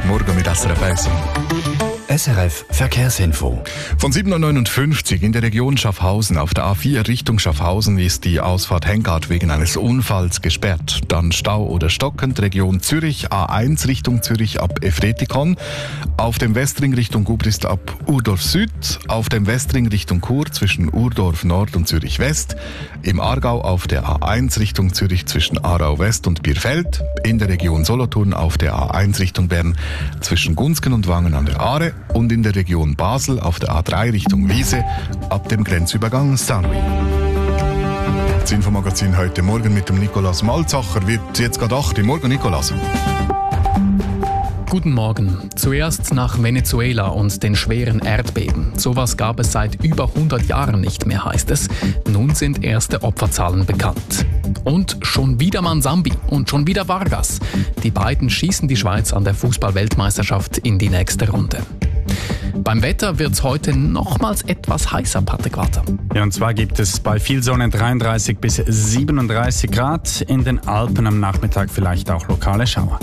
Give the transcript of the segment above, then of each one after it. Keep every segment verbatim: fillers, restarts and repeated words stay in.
Morgen mit S R F eins. S R F Verkehrsinfo. Von sieben Uhr neunundfünfzig in der Region Schaffhausen auf der A vier Richtung Schaffhausen ist die Ausfahrt Hengart wegen eines Unfalls gesperrt. Dann Stau oder stockend Region Zürich, A eins Richtung Zürich ab Efretikon. Auf dem Westring Richtung Gubrist ab Urdorf Süd. Auf dem Westring Richtung Chur zwischen Urdorf Nord und Zürich West. Im Aargau auf der A eins Richtung Zürich zwischen Aarau West und Bierfeld. In der Region Solothurn auf der A eins Richtung Bern zwischen Gunzgen und Wangen an der Aare. Und in der Region Basel auf der A drei Richtung Wiese ab dem Grenzübergang Saint-Louis. Das Infomagazin heute Morgen mit dem Nikolaus Malzacher wird jetzt gerade acht. Morgen, Nikolaus. Guten Morgen. Zuerst nach Venezuela und den schweren Erdbeben. Sowas gab es seit über hundert Jahren nicht mehr, heißt es. Nun sind erste Opferzahlen bekannt. Und schon wieder Mansambi und schon wieder Vargas. Die beiden schießen die Schweiz an der Fußball-Weltmeisterschaft in die nächste Runde. Beim Wetter wird es heute nochmals etwas heißer, Patrick Walter. Ja, und zwar gibt es bei viel Sonne dreiunddreißig bis siebenunddreißig Grad. In den Alpen am Nachmittag vielleicht auch lokale Schauer.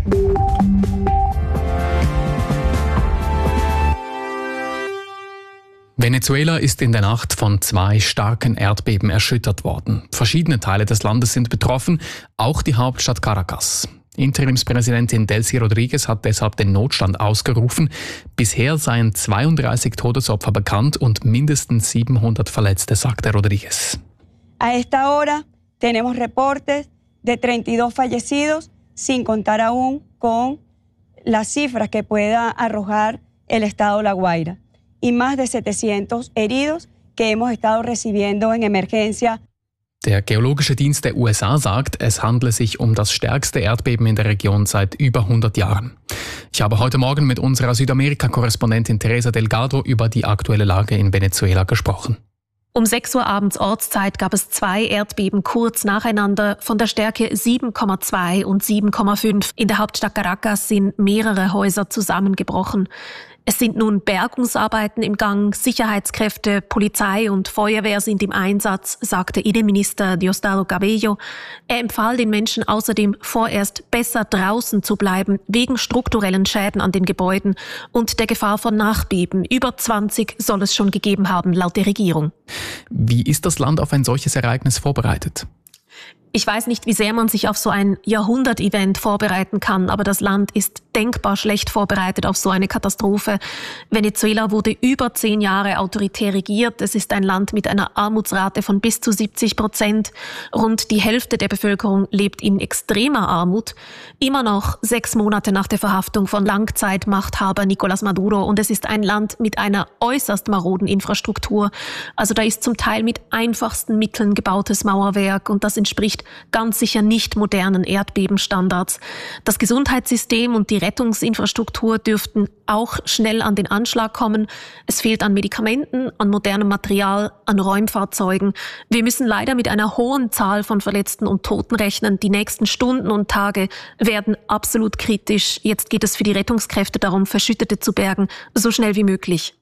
Venezuela ist in der Nacht von zwei starken Erdbeben erschüttert worden. Verschiedene Teile des Landes sind betroffen, auch die Hauptstadt Caracas. Interimspräsidentin Delcy Rodriguez hat deshalb den Notstand ausgerufen. Bisher seien zweiunddreißig Todesopfer bekannt und mindestens siebenhundert Verletzte, sagte Rodriguez. A esta hora tenemos reportes de treinta y dos fallecidos, sin contar aún con las cifras que pueda arrojar el estado La Guaira, y más de setecientos heridos que hemos estado recibiendo en emergencia. Der Geologische Dienst der U S A sagt, es handle sich um das stärkste Erdbeben in der Region seit über hundert Jahren. Ich habe heute Morgen mit unserer Südamerika-Korrespondentin Teresa Delgado über die aktuelle Lage in Venezuela gesprochen. Um sechs Uhr abends Ortszeit gab es zwei Erdbeben kurz nacheinander von der Stärke sieben Komma zwei und sieben Komma fünf. In der Hauptstadt Caracas sind mehrere Häuser zusammengebrochen. Es sind nun Bergungsarbeiten im Gang, Sicherheitskräfte, Polizei und Feuerwehr sind im Einsatz, sagte Innenminister Diosdado Cabello. Er empfahl den Menschen außerdem vorerst besser draußen zu bleiben, wegen strukturellen Schäden an den Gebäuden und der Gefahr von Nachbeben. Über zwanzig soll es schon gegeben haben, laut der Regierung. Wie ist das Land auf ein solches Ereignis vorbereitet? Ich weiß nicht, wie sehr man sich auf so ein Jahrhundert-Event vorbereiten kann, aber das Land ist denkbar schlecht vorbereitet auf so eine Katastrophe. Venezuela wurde über zehn Jahre autoritär regiert. Es ist ein Land mit einer Armutsrate von bis zu siebzig Prozent. Rund die Hälfte der Bevölkerung lebt in extremer Armut. Immer noch sechs Monate nach der Verhaftung von Langzeitmachthaber Nicolás Maduro. Und es ist ein Land mit einer äußerst maroden Infrastruktur. Also da ist zum Teil mit einfachsten Mitteln gebautes Mauerwerk und das entspricht ganz sicher nicht modernen Erdbebenstandards. Das Gesundheitssystem und die Rettungsinfrastruktur dürften auch schnell an den Anschlag kommen. Es fehlt an Medikamenten, an modernem Material, an Räumfahrzeugen. Wir müssen leider mit einer hohen Zahl von Verletzten und Toten rechnen. Die nächsten Stunden und Tage werden absolut kritisch. Jetzt geht es für die Rettungskräfte darum, Verschüttete zu bergen, so schnell wie möglich.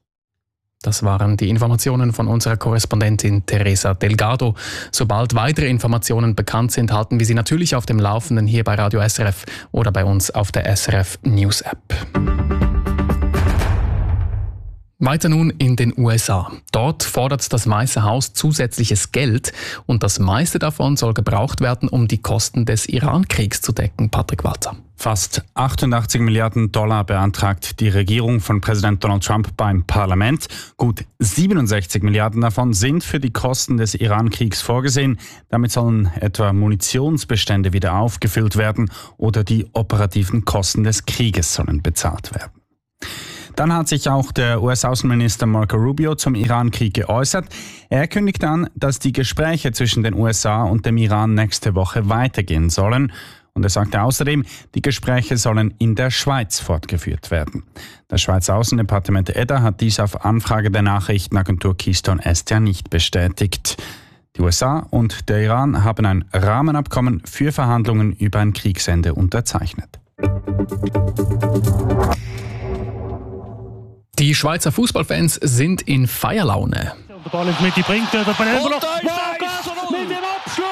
Das waren die Informationen von unserer Korrespondentin Teresa Delgado. Sobald weitere Informationen bekannt sind, halten wir Sie natürlich auf dem Laufenden hier bei Radio S R F oder bei uns auf der S R F News App. Weiter nun in den U S A. Dort fordert das Weiße Haus zusätzliches Geld und das meiste davon soll gebraucht werden, um die Kosten des Iran-Kriegs zu decken. Patrick Walter. Fast achtundachtzig Milliarden Dollar beantragt die Regierung von Präsident Donald Trump beim Parlament. Gut siebenundsechzig Milliarden davon sind für die Kosten des Iran-Kriegs vorgesehen. Damit sollen etwa Munitionsbestände wieder aufgefüllt werden oder die operativen Kosten des Krieges sollen bezahlt werden. Dann hat sich auch der U S-Außenminister Marco Rubio zum Iran-Krieg geäußert. Er kündigt an, dass die Gespräche zwischen den U S A und dem Iran nächste Woche weitergehen sollen. Und er sagte außerdem, die Gespräche sollen in der Schweiz fortgeführt werden. Das Schweizer Außendepartement E D A hat dies auf Anfrage der Nachrichtenagentur Keystone Estia nicht bestätigt. Die U S A und der Iran haben ein Rahmenabkommen für Verhandlungen über ein Kriegsende unterzeichnet. Die Schweizer Fußballfans sind in Feierlaune. Der Ball ins Mitte bringt der Penello noch. Mit dem Abschluss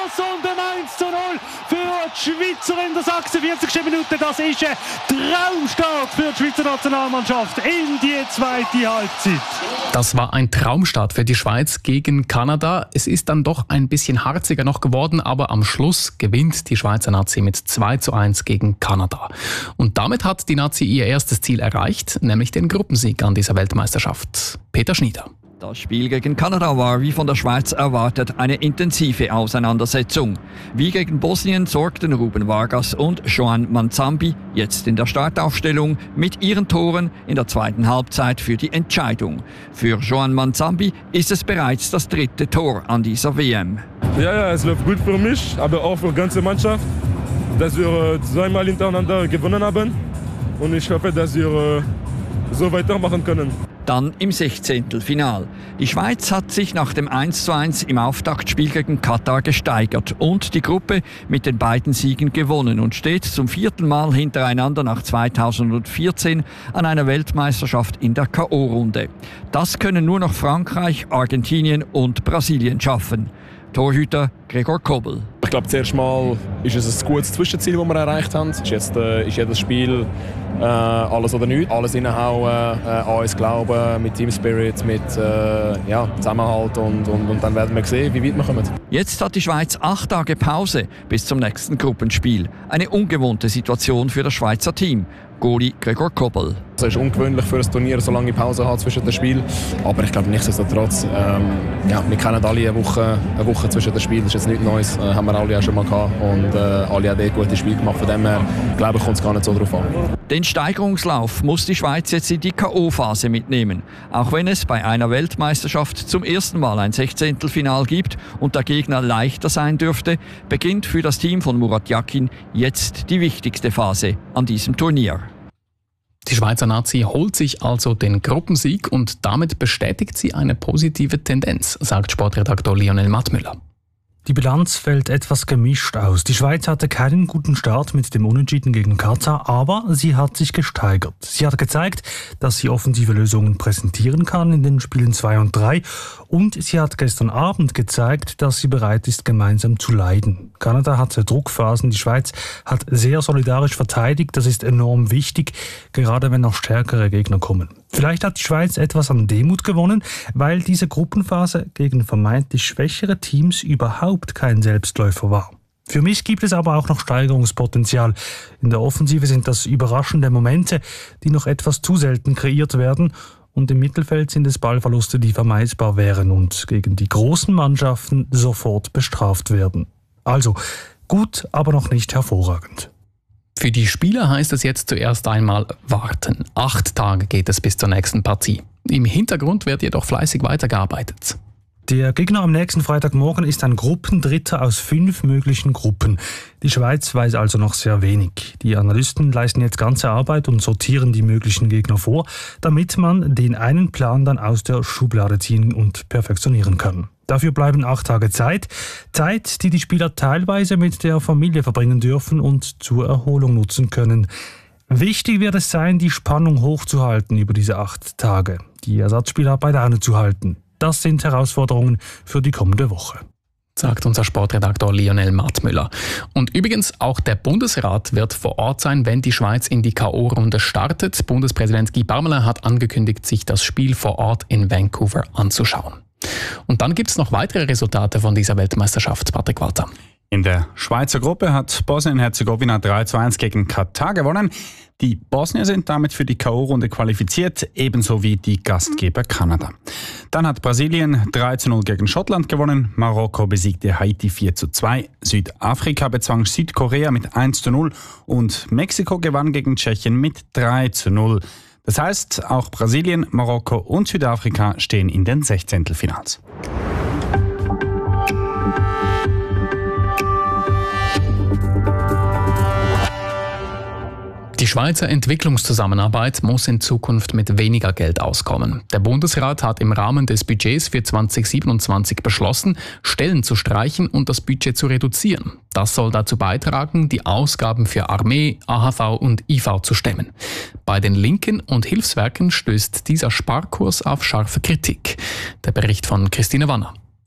Chance und ein eins zu null für die Schweizer in der sechsundvierzigsten Minute. Das ist ein Traumstart für die Schweizer Nationalmannschaft in die zweite Halbzeit. Das war ein Traumstart für die Schweiz gegen Kanada. Es ist dann doch ein bisschen harziger noch geworden, aber am Schluss gewinnt die Schweizer Nazi mit zwei zu eins gegen Kanada. Und damit hat die Nazi ihr erstes Ziel erreicht, nämlich den Gruppensieg an dieser Weltmeisterschaft. Peter Schnieder. Das Spiel gegen Kanada war, wie von der Schweiz erwartet, eine intensive Auseinandersetzung. Wie gegen Bosnien sorgten Ruben Vargas und Joan Manzambi jetzt in der Startaufstellung mit ihren Toren in der zweiten Halbzeit für die Entscheidung. Für Joan Manzambi ist es bereits das dritte Tor an dieser W M. Ja, ja, es läuft gut für mich, aber auch für die ganze Mannschaft, dass wir zweimal hintereinander gewonnen haben. Und ich hoffe, dass wir so weitermachen können. Dann im Sechzehntelfinal. Die Schweiz hat sich nach dem eins zu eins im Auftaktspiel gegen Katar gesteigert und die Gruppe mit den beiden Siegen gewonnen und steht zum vierten Mal hintereinander nach zweitausendvierzehn an einer Weltmeisterschaft in der K O-Runde. Das können nur noch Frankreich, Argentinien und Brasilien schaffen. Torhüter Gregor Kobel. Ich glaube, zuerst mal ist es ein gutes Zwischenziel, das wir erreicht haben. Ist jetzt äh, ist jedes Spiel äh, alles oder nichts. Alles reinhauen, äh, an uns glauben, mit Team Spirit, mit äh, ja, Zusammenhalt und, und, und dann werden wir sehen, wie weit wir kommen. Jetzt hat die Schweiz acht Tage Pause bis zum nächsten Gruppenspiel. Eine ungewohnte Situation für das Schweizer Team. Goalie Gregor Kobel. Es ist ungewöhnlich für ein Turnier, so lange Pause hat zwischen den Spielen. Aber ich glaube, nichtsdestotrotz, ähm, ja, wir kennen alle eine Woche, eine Woche zwischen den Spielen. Das ist jetzt nichts Neues, äh, haben wir alle auch schon mal gehabt. Und äh, alle haben ein gutes Spiel gemacht. Von dem her, glaube ich, kommt es gar nicht so drauf an. Den Steigerungslauf muss die Schweiz jetzt in die K O-Phase mitnehmen. Auch wenn es bei einer Weltmeisterschaft zum ersten Mal ein Sechzehntelfinal gibt und der Gegner leichter sein dürfte, beginnt für das Team von Murat Yakin jetzt die wichtigste Phase an diesem Turnier. Die Schweizer Nazi holt sich also den Gruppensieg und damit bestätigt sie eine positive Tendenz, sagt Sportredaktor Lionel Mattmüller. Die Bilanz fällt etwas gemischt aus. Die Schweiz hatte keinen guten Start mit dem Unentschieden gegen Katar, aber sie hat sich gesteigert. Sie hat gezeigt, dass sie offensive Lösungen präsentieren kann in den Spielen zwei und drei und sie hat gestern Abend gezeigt, dass sie bereit ist, gemeinsam zu leiden. Kanada hatte Druckphasen, die Schweiz hat sehr solidarisch verteidigt, das ist enorm wichtig, gerade wenn noch stärkere Gegner kommen. Vielleicht hat die Schweiz etwas an Demut gewonnen, weil diese Gruppenphase gegen vermeintlich schwächere Teams überhaupt kein Selbstläufer war. Für mich gibt es aber auch noch Steigerungspotenzial. In der Offensive sind das überraschende Momente, die noch etwas zu selten kreiert werden. Und im Mittelfeld sind es Ballverluste, die vermeidbar wären und gegen die großen Mannschaften sofort bestraft werden. Also gut, aber noch nicht hervorragend. Für die Spieler heißt es jetzt zuerst einmal warten. Acht Tage geht es bis zur nächsten Partie. Im Hintergrund wird jedoch fleißig weitergearbeitet. Der Gegner am nächsten Freitagmorgen ist ein Gruppendritter aus fünf möglichen Gruppen. Die Schweiz weiß also noch sehr wenig. Die Analysten leisten jetzt ganze Arbeit und sortieren die möglichen Gegner vor, damit man den einen Plan dann aus der Schublade ziehen und perfektionieren kann. Dafür bleiben acht Tage Zeit. Zeit, die die Spieler teilweise mit der Familie verbringen dürfen und zur Erholung nutzen können. Wichtig wird es sein, die Spannung hochzuhalten über diese acht Tage. Die Ersatzspieler bei Laune zu halten. Das sind Herausforderungen für die kommende Woche, sagt unser Sportredaktor Lionel Mattmüller. Und übrigens, auch der Bundesrat wird vor Ort sein, wenn die Schweiz in die K O-Runde startet. Bundespräsident Guy Parmelin hat angekündigt, sich das Spiel vor Ort in Vancouver anzuschauen. Und dann gibt es noch weitere Resultate von dieser Weltmeisterschaft, Patrick Walter. In der Schweizer Gruppe hat Bosnien-Herzegowina drei zu eins gegen Katar gewonnen. Die Bosnier sind damit für die K O-Runde qualifiziert, ebenso wie die Gastgeber Kanada. Dann hat Brasilien drei zu null gegen Schottland gewonnen, Marokko besiegte Haiti vier zu zwei, Südafrika bezwang Südkorea mit eins zu null und Mexiko gewann gegen Tschechien mit drei zu null. Das heißt, auch Brasilien, Marokko und Südafrika stehen in den Sechzehntelfinals. Die Schweizer Entwicklungszusammenarbeit muss in Zukunft mit weniger Geld auskommen. Der Bundesrat hat im Rahmen des Budgets für zwanzig siebenundzwanzig beschlossen, Stellen zu streichen und das Budget zu reduzieren. Das soll dazu beitragen, die Ausgaben für Armee, A H V und I V zu stemmen. Bei den Linken und Hilfswerken stößt dieser Sparkurs auf scharfe Kritik. Der Bericht von Christine Wanner.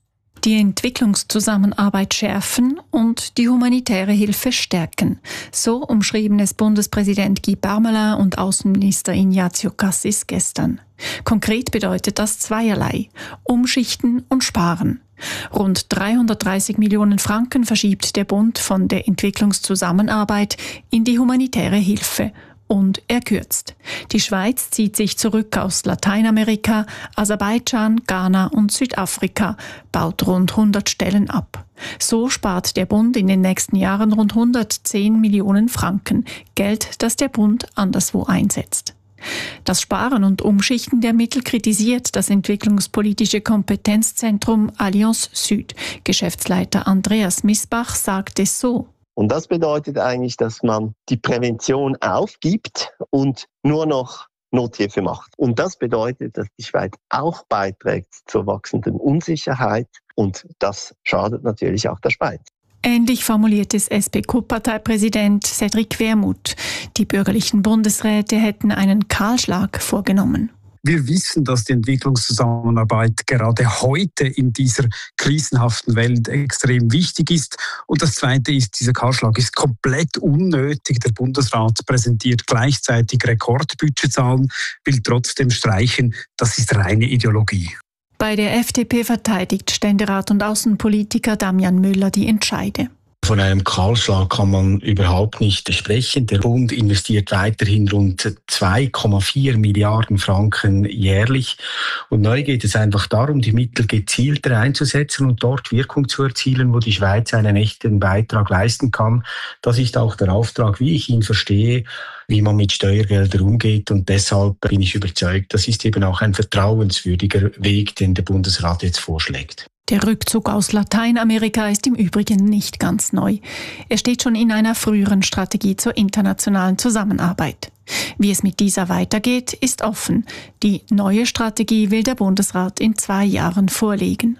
die Entwicklungszusammenarbeit schärfen und die humanitäre Hilfe stärken. So umschrieben es Bundespräsident Guy Parmelin und Außenminister Ignazio Cassis gestern. Konkret bedeutet das zweierlei: Umschichten und Sparen. Rund dreihundertdreißig Millionen Franken verschiebt der Bund von der Entwicklungszusammenarbeit in die humanitäre Hilfe. Und er kürzt. Die Schweiz zieht sich zurück aus Lateinamerika, Aserbaidschan, Ghana und Südafrika, baut rund hundert Stellen ab. So spart der Bund in den nächsten Jahren rund hundertzehn Millionen Franken, Geld, das der Bund anderswo einsetzt. Das Sparen und Umschichten der Mittel kritisiert das entwicklungspolitische Kompetenzzentrum Allianz Süd. Geschäftsleiter Andreas Missbach sagt es so. Und das bedeutet eigentlich, dass man die Prävention aufgibt und nur noch Nothilfe macht. Und das bedeutet, dass die Schweiz auch beiträgt zur wachsenden Unsicherheit und das schadet natürlich auch der Schweiz. Ähnlich formuliert es S P Q-Parteipräsident Cédric Wermuth. Die bürgerlichen Bundesräte hätten einen Kahlschlag vorgenommen. Wir wissen, dass die Entwicklungszusammenarbeit gerade heute in dieser krisenhaften Welt extrem wichtig ist. Und das Zweite ist, dieser Kahlschlag ist komplett unnötig. Der Bundesrat präsentiert gleichzeitig Rekordbudgetzahlen, will trotzdem streichen. Das ist reine Ideologie. Bei der F D P verteidigt Ständerat und Außenpolitiker Damian Müller die Entscheide. Von einem Kahlschlag kann man überhaupt nicht sprechen. Der Bund investiert weiterhin rund zwei Komma vier Milliarden Franken jährlich. Und neu geht es einfach darum, die Mittel gezielter einzusetzen und dort Wirkung zu erzielen, wo die Schweiz einen echten Beitrag leisten kann. Das ist auch der Auftrag, wie ich ihn verstehe, wie man mit Steuergeldern umgeht. Und deshalb bin ich überzeugt, das ist eben auch ein vertrauenswürdiger Weg, den der Bundesrat jetzt vorschlägt. Der Rückzug aus Lateinamerika ist im Übrigen nicht ganz neu. Er steht schon in einer früheren Strategie zur internationalen Zusammenarbeit. Wie es mit dieser weitergeht, ist offen. Die neue Strategie will der Bundesrat in zwei Jahren vorlegen.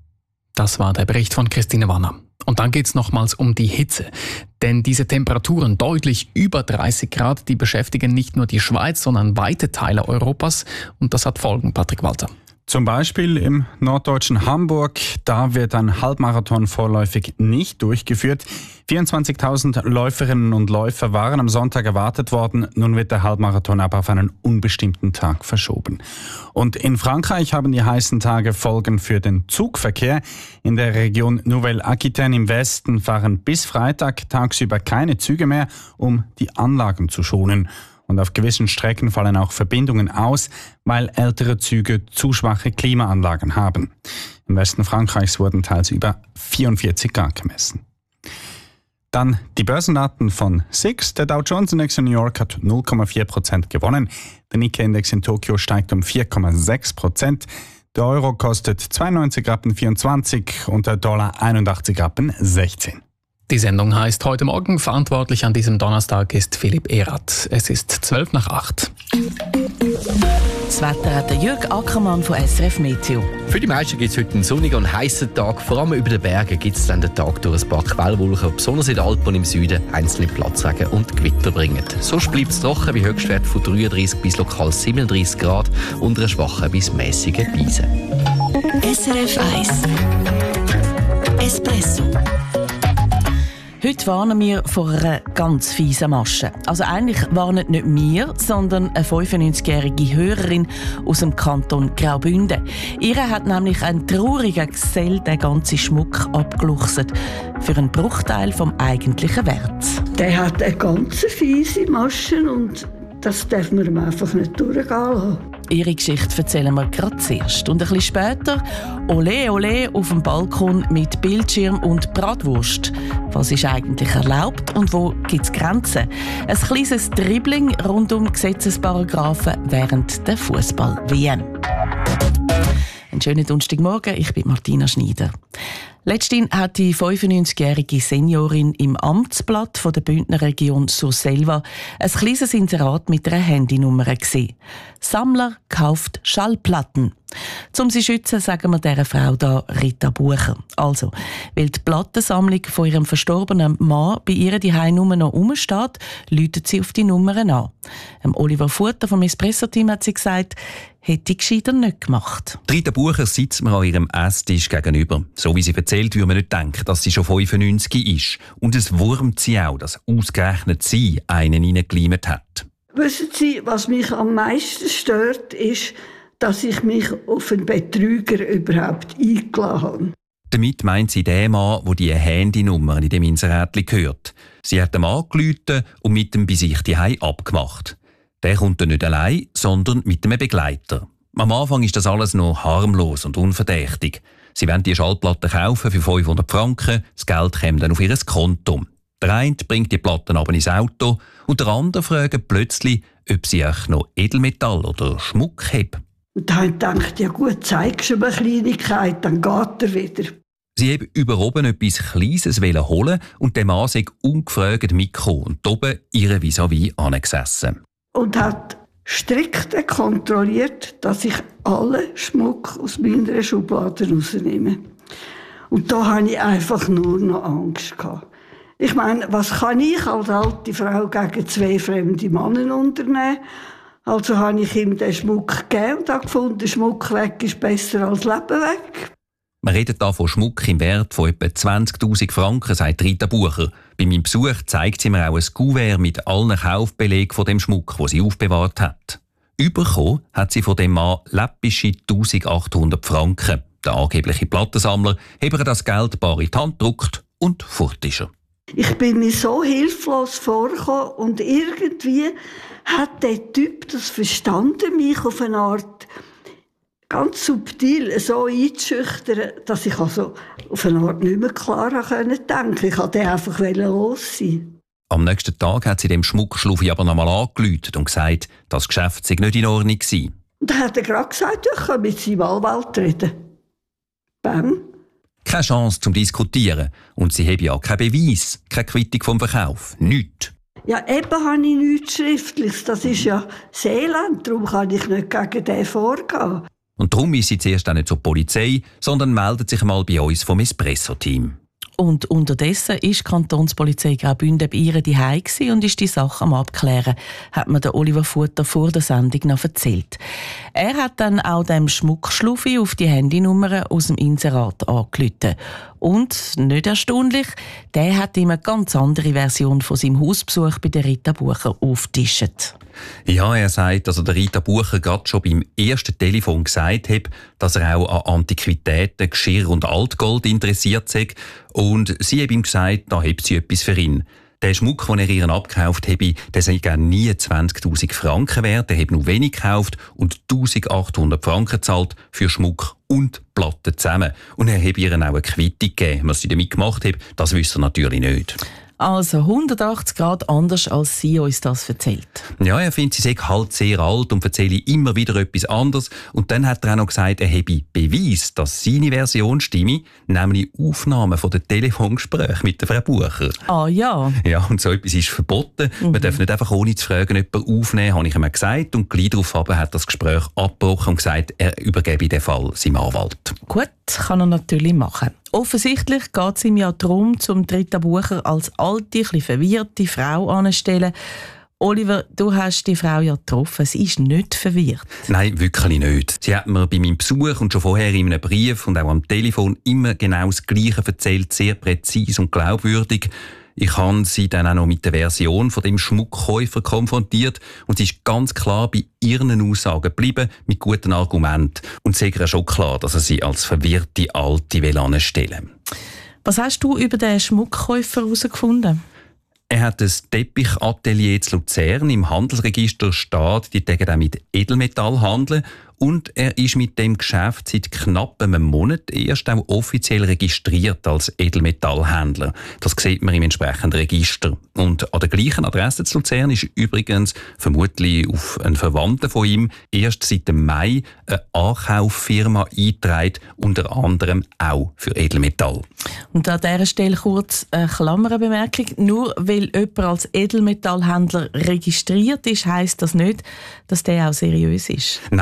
Das war der Bericht von Christine Wanner. Und dann geht es nochmals um die Hitze. Denn diese Temperaturen deutlich über dreißig Grad, die beschäftigen nicht nur die Schweiz, sondern weite Teile Europas. Und das hat Folgen, Patrick Walter. Zum Beispiel im norddeutschen Hamburg, da wird ein Halbmarathon vorläufig nicht durchgeführt. vierundzwanzigtausend Läuferinnen und Läufer waren am Sonntag erwartet worden. Nun wird der Halbmarathon aber auf einen unbestimmten Tag verschoben. Und in Frankreich haben die heißen Tage Folgen für den Zugverkehr. In der Region Nouvelle-Aquitaine im Westen fahren bis Freitag tagsüber keine Züge mehr, um die Anlagen zu schonen. Und auf gewissen Strecken fallen auch Verbindungen aus, weil ältere Züge zu schwache Klimaanlagen haben. Im Westen Frankreichs wurden teils über vierundvierzig Grad gemessen. Dann die Börsendaten von S I X. Der Dow Jones Index in New York hat null Komma vier Prozent gewonnen. Der Nikkei-Index in Tokio steigt um vier Komma sechs Prozent. Der Euro kostet zweiundneunzig Rappen vierundzwanzig und der Dollar einundachtzig Rappen sechzehn. Die Sendung heißt heute Morgen. Verantwortlich an diesem Donnerstag ist Philipp Erath. Es ist zwölf nach acht. Das Wetter hat der Jürg Ackermann von S R F Meteo. Für die meisten gibt es heute einen sonnigen und heißen Tag. Vor allem über den Bergen gibt es dann den Tag durch ein paar Quellwolken, besonders in den Alpen und im Süden einzelne Platzregen und Gewitter bringen. Sonst bleibt es trocken, bei Höchstwert von dreiunddreißig bis lokal siebenunddreißig Grad und einer schwachen bis mäßigen Brise. S R F eins Espresso. Heute warnen wir vor einer ganz fiesen Masche. Also eigentlich warnen nicht wir, sondern eine fünfundneunzigjährige Hörerin aus dem Kanton Graubünden. Ihre hat nämlich ein trauriger Gesell den ganzen Schmuck abgeluchset. Für einen Bruchteil vom eigentlichen Wert. Der hat eine ganz fiese Masche und das darf man ihm einfach nicht durchgehen lassen. Ihre Geschichte erzählen wir gerade zuerst. Und ein bisschen später Olé, Olé auf dem Balkon mit Bildschirm und Bratwurst. Was ist eigentlich erlaubt und wo gibt es Grenzen? Ein kleines Dribbling rund um Gesetzesparagraphen während der Fußball-W M. Einen schönen Donnerstagmorgen, ich bin Martina Schneider. Letztens hat die fünfundneunzigjährige Seniorin im Amtsblatt von der Bündner Region Surselva ein kleines Inserat mit einer Handynummer gesehen. Sammler kauft Schallplatten. Um sie zu schützen, sagen wir dieser Frau da Rita Bucher. Also, weil die Plattensammlung von ihrem verstorbenen Mann bei ihr die Heimnummer noch rumsteht, läutet sie auf die Nummern an. Ähm, Oliver Futter vom Espresso-Team hat sie gesagt, hätte ich gescheiter nicht gemacht. Rita Bucher sitzt mir an ihrem Esstisch gegenüber. So wie sie erzählt, würde man nicht denken, dass sie schon fünfundneunzig ist. Und es wurmt sie auch, dass ausgerechnet sie einen reingeleimt hat. Wissen Sie, was mich am meisten stört, ist, dass ich mich auf einen Betrüger überhaupt eingeladen habe. Damit meint sie den Mann, der die Handynummer in dem Inserätli gehört. Sie hat ihm angerufen und mit ihm bei sich die Hause abgemacht. Der kommt dann nicht allein, sondern mit einem Begleiter. Am Anfang ist das alles noch harmlos und unverdächtig. Sie wollen die Schallplatte kaufen für fünfhundert Franken, das Geld kommt dann auf ihr Konto. Der eine bringt die Platten aber ins Auto und der andere fragt plötzlich, ob sie auch noch Edelmetall oder Schmuck haben. Und da habe ich gedacht, ja gut, zeigst du mir eine Kleinigkeit, dann geht er wieder. Sie haben über oben etwas Kleines holen und der Mann sei ungefragt mitgekommen und oben ihre vis-à-vis angesessen. Und hat strikt kontrolliert, dass ich alle Schmuck aus meiner Schublade rausnehme. Und da hatte ich einfach nur noch Angst gehabt. Ich meine, was kann ich als alte Frau gegen zwei fremde Männer unternehmen? Also habe ich ihm den Schmuck gegeben und habe gefunden, Schmuck weg ist besser als Leben weg. Wir reden hier von Schmuck im Wert von etwa zwanzigtausend Franken, sagt Rita Bucher. Bei meinem Besuch zeigt sie mir auch ein Kuvert mit allen Kaufbelegen von dem Schmuck, den sie aufbewahrt hat. Überkommen hat sie von dem Mann läppische eintausendachthundert Franken. Der angebliche Plattensammler hat ihr das Geld bar in die Hand gedruckt und fort ist er. Ich bin mir so hilflos vorgekommen und irgendwie hat der Typ das verstanden, mich auf eine Art ganz subtil so einzuschüchtern, dass ich also auf eine Art nicht mehr klar denken konnte. Ich wollte einfach los sein. Am nächsten Tag hat sie dem Schmuckschluffi aber nochmal angerufen und gesagt, das Geschäft sei nicht in Ordnung gewesen. Und dann hat er gerade gesagt, ich kann mit seinem Anwalt reden. Bam. Keine Chance zum Diskutieren. Und sie haben ja keinen Beweis, keine Quittung vom Verkauf. Nichts. Ja, eben habe ich nichts Schriftliches. Das ist ja Seeland, darum kann ich nicht gegen den vorgehen. Und darum ist sie zuerst auch nicht zur Polizei, sondern meldet sich mal bei uns vom Espresso-Team. Und unterdessen ist die Kantonspolizei Graubünden bei ihr daheim und ist die Sache am Abklären, hat mir der Oliver Futter vor der Sendung noch erzählt. Er hat dann auch dem Schmuckschluffi auf die Handynummer aus dem Inserat angerufen. Und, nicht erstaunlich, der hat ihm eine ganz andere Version von seinem Hausbesuch bei der Rita Bucher aufgetischt. Ja, er sagt, dass er der Rita Bucher gerade schon beim ersten Telefon gesagt hat, dass er auch an Antiquitäten, Geschirr und Altgold interessiert sei. Und sie hat ihm gesagt, da habe sie etwas für ihn. Der Schmuck, den er ihr abgekauft habe, der sei gar nie zwanzigtausend Franken wert. Er hat nur wenig gekauft und eintausendachthundert Franken gezahlt für Schmuck und Platten zusammen. Und er habe ihr auch eine Quittung gegeben. Was sie damit gemacht hat, das wüsste er natürlich nicht. Also hundertachtzig Grad anders, als sie uns das erzählt. Ja, er findet, sie sei halt sehr alt und erzähle immer wieder etwas anderes. Und dann hat er auch noch gesagt, er habe Beweis, dass seine Version stimme, nämlich Aufnahmen von den Telefongesprächen mit der Frau Bucher. Ah ja. Ja, und so etwas ist verboten. Mhm. Man darf nicht einfach ohne zu fragen jemanden aufnehmen, habe ich ihm gesagt. Und gleich darauf hat das Gespräch abgebrochen und gesagt, er übergebe den Fall seinem Anwalt. Gut, kann er natürlich machen. Offensichtlich geht es ihm ja darum, zum Rita Bucher als alte, etwas verwirrte Frau anzustellen. Oliver, du hast die Frau ja getroffen. Sie ist nicht verwirrt. Nein, wirklich nicht. Sie hat mir bei meinem Besuch und schon vorher in einem Brief und auch am Telefon immer genau das Gleiche erzählt, sehr präzise und glaubwürdig. Ich habe sie dann auch noch mit der Version von dem Schmuckkäufer konfrontiert und sie ist ganz klar bei ihren Aussagen geblieben, mit guten Argumenten. Und es ist ja schon klar, dass er sie als verwirrte Alte anstellen will. Was hast du über den Schmuckkäufer herausgefunden? Er hat ein Teppichatelier zu Luzern. Im Handelsregister steht, die tägen auch mit Edelmetall handeln. Und er ist mit dem Geschäft seit knapp einem Monat erst auch offiziell registriert als Edelmetallhändler. Das sieht man im entsprechenden Register. Und an der gleichen Adresse zu Luzern ist übrigens, vermutlich auf einen Verwandten von ihm, erst seit dem Mai eine Ankauffirma eingetragen, unter anderem auch für Edelmetall. Und an dieser Stelle kurz eine Klammerbemerkung. Nur weil jemand als Edelmetallhändler registriert ist, heisst das nicht, dass der auch seriös ist. Nein, das heisst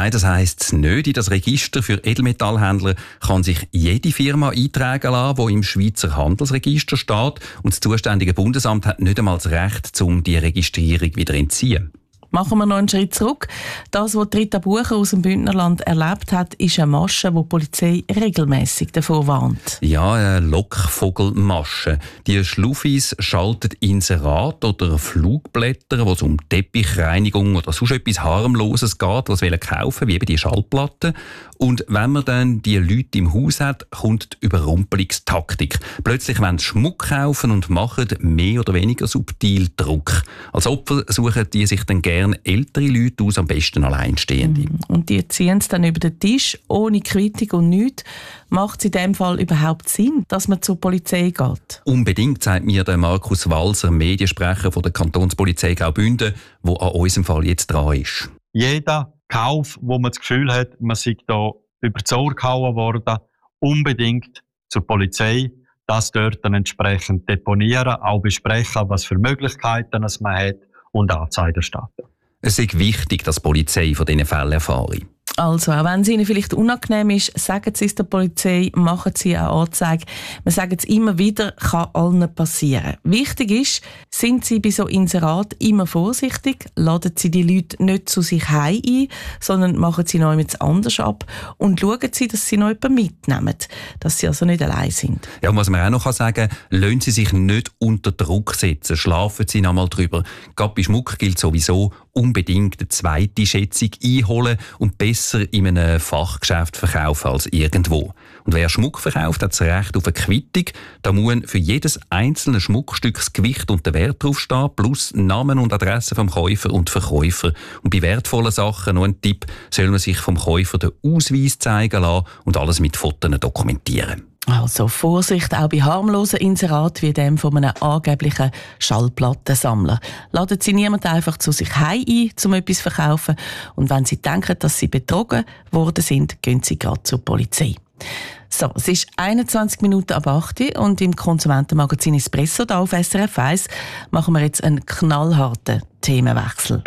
heisst es nicht. In das Register für Edelmetallhändler kann sich jede Firma eintragen lassen, die im Schweizer Handelsregister steht. Und das zuständige Bundesamt hat nicht einmal das Recht, um die Registrierung wieder zu entziehen. Machen wir noch einen Schritt zurück. Das, was Rita Bucher aus dem Bündnerland erlebt hat, ist eine Masche, die die Polizei regelmässig davor warnt. Ja, eine Lockvogelmasche. Die Schluffis schalten Inserat oder Flugblätter, wo es um Teppichreinigung oder sonst etwas Harmloses geht, was sie kaufen, wie eben die Schallplatten. Und wenn man dann die Leute im Haus hat, kommt die Überrumpelungstaktik. Plötzlich wollen sie Schmuck kaufen und machen mehr oder weniger subtil Druck. Als Opfer suchen die sich dann gerne ältere Leute aus, am besten Alleinstehende. Und die ziehen es dann über den Tisch, ohne Quittung und nichts. Macht es in dem Fall überhaupt Sinn, dass man zur Polizei geht? Unbedingt, sagt mir der Markus Walser, Mediensprecher von der Kantonspolizei Graubünden, der an unserem Fall jetzt dran ist. Jeder Kauf, wo man das Gefühl hat, man sei da über die Ohr gehauen worden, unbedingt zur Polizei, das dort dann entsprechend deponieren, auch besprechen, was für Möglichkeiten es man hat und Anzeigen starten. Es ist wichtig, dass die Polizei von diesen Fällen erfahre. Also, auch wenn es Ihnen vielleicht unangenehm ist, sagen Sie es der Polizei, machen Sie eine Anzeige. Wir sagen es immer wieder, kann allen passieren. Wichtig ist, sind Sie bei so Inserat immer vorsichtig, laden Sie die Leute nicht zu sich heim ein, sondern machen Sie noch etwas anders ab und schauen Sie, dass Sie noch jemanden mitnehmen, dass Sie also nicht allein sind. Ja, und was man auch noch sagen kann, lassen Sie sich nicht unter Druck setzen, schlafen Sie noch mal drüber. Gerade bei Schmuck gilt sowieso, unbedingt eine zweite Schätzung einholen und besser in einem Fachgeschäft verkaufen als irgendwo. Und wer Schmuck verkauft, hat das Recht auf eine Quittung. Da muss für jedes einzelne Schmuckstück das Gewicht und der Wert draufstehen, plus Namen und Adresse vom Käufer und Verkäufer. Und bei wertvollen Sachen noch ein Tipp, soll man sich vom Käufer den Ausweis zeigen lassen und alles mit Fotos dokumentieren. Also Vorsicht auch bei harmlosen Inseraten wie dem von einem angeblichen Schallplattensammler. Laden Sie niemanden einfach zu sich heim ein, um etwas zu verkaufen. Und wenn Sie denken, dass Sie betrogen worden sind, gehen Sie gerade zur Polizei. So, es ist einundzwanzig Minuten ab acht Uhr und im Konsumentenmagazin Espresso da auf S R F eins machen wir jetzt einen knallharten Themenwechsel.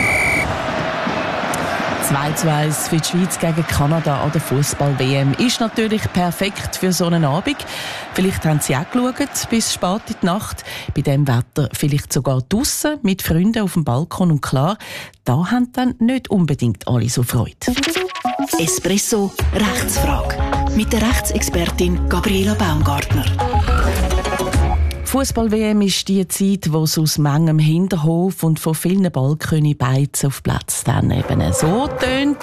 zwei zu eins für die Schweiz gegen Kanada an der Fußball-W M ist natürlich perfekt für so einen Abend. Vielleicht haben Sie auch geschaut, bis spät in die Nacht. Bei diesem Wetter vielleicht sogar draussen mit Freunden auf dem Balkon. Und klar, da haben dann nicht unbedingt alle so Freude. Espresso Rechtsfrage mit der Rechtsexpertin Gabriela Baumgartner. Fußball-W M ist die Zeit, wo es aus manchem Hinterhof und von vielen Balkönen Beizen auf Platz dann eben so tönt.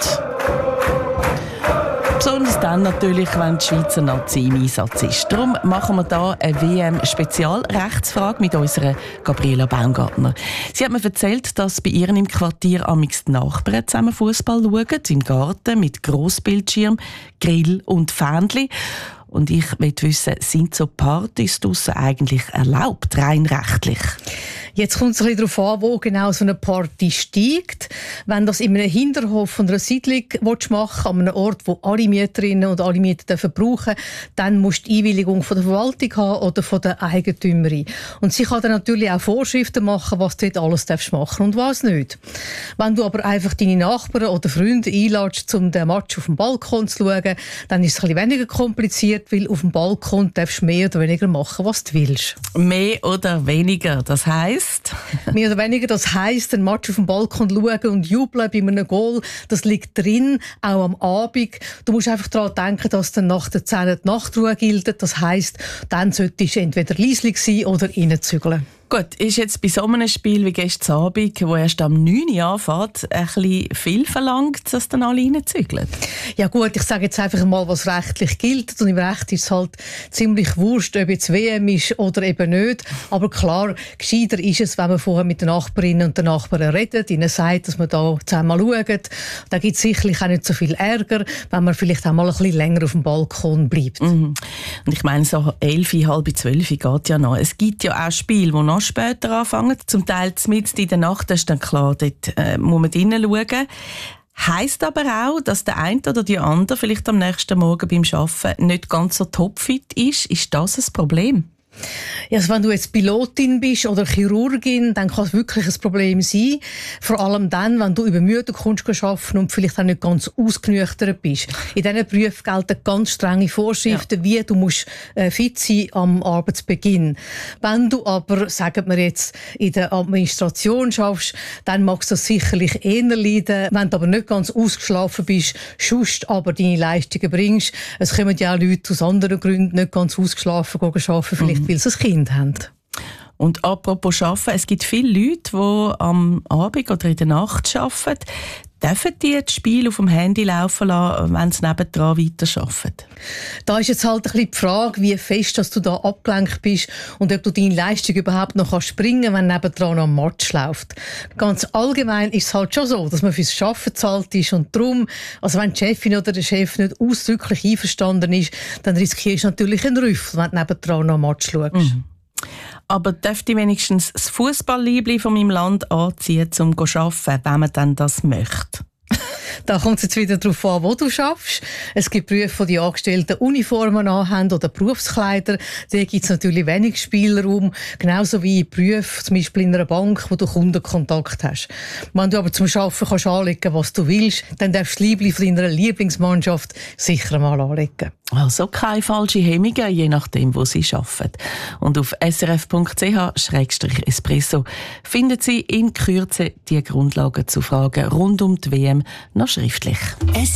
Besonders dann natürlich, wenn die Schweizer Nazi im Einsatz ist. Darum machen wir hier eine W M-Spezialrechtsfrage mit unserer Gabriela Baumgartner. Sie hat mir erzählt, dass bei ihr im Quartier amix die Nachbarn zusammen Fußball schauen, im Garten mit Grossbildschirm, Grill und Fähnchen. Und ich möchte wissen, sind so Partys draussen eigentlich erlaubt, rein rechtlich? Jetzt kommt es ein bisschen darauf an, wo genau so eine Party steigt. Wenn das in einem Hinterhof von einer Siedlung machen, an einem Ort, wo alle Mieterinnen und alle Mieter dürfen brauchen, dann musst du die Einwilligung von der Verwaltung haben oder von der Eigentümerin. Und sie kann dann natürlich auch Vorschriften machen, was du dort alles darfst machen und was nicht. Wenn du aber einfach deine Nachbarn oder Freunde einladest, um den Match auf dem Balkon zu schauen, dann ist es ein bisschen weniger kompliziert, weil auf dem Balkon darfst du mehr oder weniger machen, was du willst. Mehr oder weniger, das heisst? Mehr oder weniger, das heisst, den Match auf dem Balkon schauen und jubeln bei einem Goal, das liegt drin, auch am Abend. Du musst einfach daran denken, dass dann nach der zehn die Nachtruhe gilt. Das heisst, dann solltest du entweder leislich sein oder reinzügeln. Gut, ist jetzt bei so einem Spiel wie gestern Abend, wo erst am neun Uhr anfängt, ein bisschen viel verlangt, dass dann alle reinzügeln? Ja gut, ich sage jetzt einfach mal, was rechtlich gilt. Und im Recht ist es halt ziemlich wurscht, ob jetzt W M ist oder eben nicht. Aber klar, gescheiter ist es, wenn man vorher mit den Nachbarinnen und den Nachbarn redet, ihnen sagt, dass man da zusammen schaut. Da gibt es sicherlich auch nicht so viel Ärger, wenn man vielleicht auch mal ein bisschen länger auf dem Balkon bleibt. Mhm. Und ich meine, so elf, halb zwölf geht ja noch. Es gibt ja auch Spiele, die noch später anfangen. Zum Teil mitten in der Nacht, das ist dann klar, dort äh, muss man drinnen schauen. Heisst aber auch, dass der eine oder die andere vielleicht am nächsten Morgen beim Arbeiten nicht ganz so topfit ist. Ist das ein Problem? Ja, also wenn du jetzt Pilotin bist oder Chirurgin, dann kann es wirklich ein Problem sein. Vor allem dann, wenn du übermüdet kommst arbeiten und vielleicht auch nicht ganz ausgenüchtert bist. In diesen Berufen gelten ganz strenge Vorschriften, ja. wie du musst äh, fit sein am Arbeitsbeginn. Wenn du aber, sagen wir jetzt, in der Administration schaffst, dann magst du das sicherlich eher leiden. Wenn du aber nicht ganz ausgeschlafen bist, sonst aber deine Leistungen bringst. Es kommen ja auch Leute aus anderen Gründen nicht ganz ausgeschlafen arbeiten, vielleicht mhm. weil sie ein Kind haben. Und apropos Arbeiten, es gibt viele Leute, die am Abend oder in der Nacht arbeiten. Dürfen die das Spiel auf dem Handy laufen lassen, wenn sie nebendran weiterarbeiten? Da ist jetzt halt ein bisschen die Frage, wie fest dass du da abgelenkt bist und ob du deine Leistung überhaupt noch springen kannst, wenn nebendran noch ein Match läuft. Ganz allgemein ist es halt schon so, dass man fürs Arbeiten bezahlt ist und darum, also wenn die Chefin oder der Chef nicht ausdrücklich einverstanden ist, dann riskierst du natürlich einen Rüffel, wenn du nebendran noch ein Match schaust. Mhm. Aber dürfte ich wenigstens das Fußballliebli von meinem Land anziehen, um zu arbeiten, wenn man dann das möchte? Da kommt es jetzt wieder darauf an, wo du schaffst. Es gibt Berufe, wo die Angestellten Uniformen anhaben oder Berufskleider. Da gibt es natürlich wenig Spielraum. Genauso wie in Berufen, zum Beispiel in einer Bank, wo du Kundenkontakt hast. Wenn du aber zum Arbeiten kannst anlegen, was du willst, dann darfst du das Liebli von deiner Lieblingsmannschaft sicher mal anlegen. Also keine falschen Hemmungen, je nachdem, wo sie arbeiten. Und auf s r f punkt c h schrägstrich espresso finden Sie in Kürze die Grundlagen zu Fragen rund um die W M noch schriftlich.